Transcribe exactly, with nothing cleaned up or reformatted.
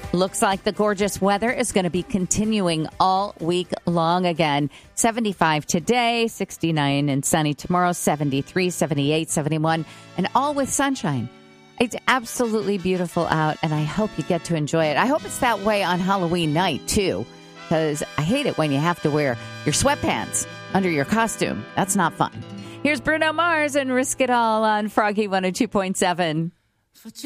Looks like the gorgeous weather is going to be continuing all week long again. seventy-five today, sixty-nine and sunny tomorrow, seventy-three, seventy-eight, seventy-one, and all with sunshine. It's absolutely beautiful out, and I hope you get to enjoy it. I hope it's that way on Halloween night, too, because I hate it when you have to wear your sweatpants under your costume. That's not fun. Here's Bruno Mars and Risk It All on Froggy one oh two point seven.